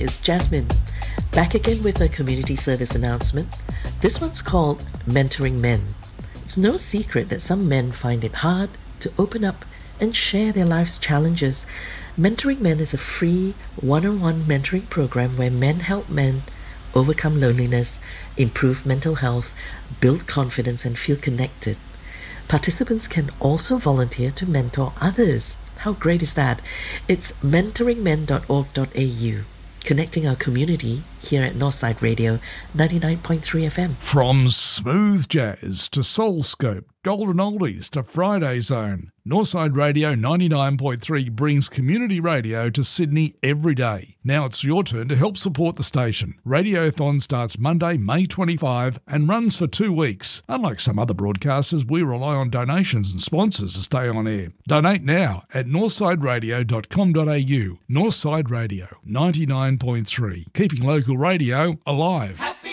it's Jasmine. Back again with a community service announcement. This one's called Mentoring Men. It's no secret that some men find it hard to open up and share their life's challenges. Mentoring Men is a free one-on-one mentoring program where men help men overcome loneliness, improve mental health, build confidence, and feel connected. Participants can also volunteer to mentor others. How great is that? It's mentoringmen.org.au, connecting our community here at Northside Radio 99.3 FM. From smooth jazz to soulscope, golden oldies to Friday Zone, Northside Radio 99.3 brings community radio to Sydney every day. Now it's your turn to help support the station. Radiothon starts Monday, May 25 and runs for 2 weeks. Unlike some other broadcasters, we rely on donations and sponsors to stay on air. Donate now at northsideradio.com.au. Northside Radio 99.3, keeping local radio alive.